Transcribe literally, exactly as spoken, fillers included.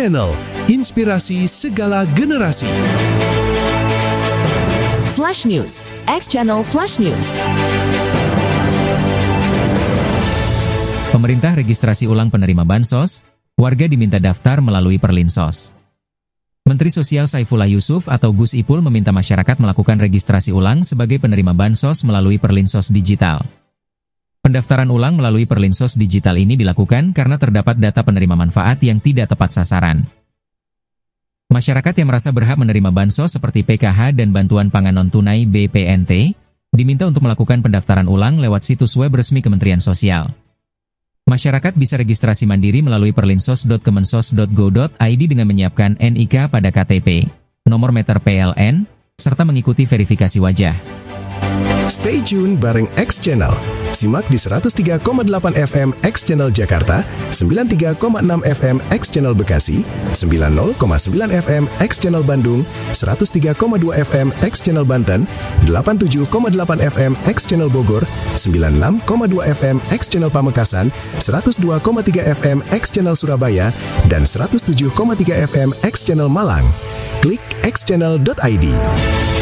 Channel, inspirasi segala generasi. Flash News, X Channel Flash News. Pemerintah registrasi ulang penerima bansos, warga diminta daftar melalui Perlinsos. Menteri Sosial Saifullah Yusuf atau Gus Ipul meminta masyarakat melakukan registrasi ulang sebagai penerima bansos melalui Perlinsos digital. Pendaftaran ulang melalui Perlinsos digital ini dilakukan karena terdapat data penerima manfaat yang tidak tepat sasaran. Masyarakat yang merasa berhak menerima bansos seperti P K H dan bantuan pangan non-tunai B P N T, diminta untuk melakukan pendaftaran ulang lewat situs web resmi Kementerian Sosial. Masyarakat bisa registrasi mandiri melalui perlinsos dot kemensos dot go dot i d dengan menyiapkan N I K pada K T P, nomor meter P L N, serta mengikuti verifikasi wajah. Stay tune bareng X Channel. Simak di seratus tiga koma delapan F M X Channel Jakarta, sembilan puluh tiga koma enam F M X Channel Bekasi, sembilan puluh koma sembilan F M X Channel Bandung, seratus tiga koma dua F M X Channel Banten, delapan puluh tujuh koma delapan F M X Channel Bogor, sembilan puluh enam koma dua F M X Channel Pamekasan, seratus dua koma tiga F M X Channel Surabaya, dan seratus tujuh koma tiga F M X Channel Malang. Klik x channel dot i d.